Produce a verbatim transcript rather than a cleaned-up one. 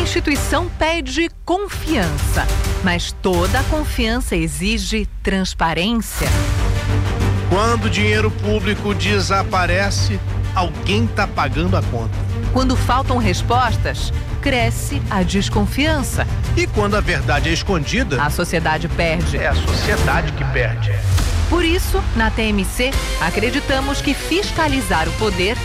instituição pede confiança, mas toda confiança exige transparência. Quando o dinheiro público desaparece, alguém está pagando a conta. Quando faltam respostas, cresce a desconfiança. E quando a verdade é escondida, a sociedade perde. É a sociedade que perde. Por isso, na T M C, acreditamos que fiscalizar o poder